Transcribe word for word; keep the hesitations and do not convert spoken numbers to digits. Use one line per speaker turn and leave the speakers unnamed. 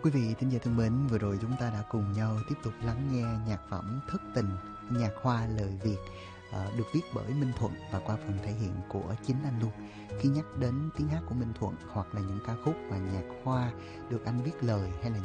Quý vị thính giả thân mến, vừa rồi chúng ta đã cùng nhau tiếp tục lắng nghe nhạc phẩm Thất Tình, nhạc hoa lời Việt, uh, được viết bởi Minh Thuận và qua phần thể hiện của chính anh luôn. Khi nhắc đến tiếng hát của Minh Thuận hoặc là những ca khúc mà nhạc hoa được anh viết lời hay là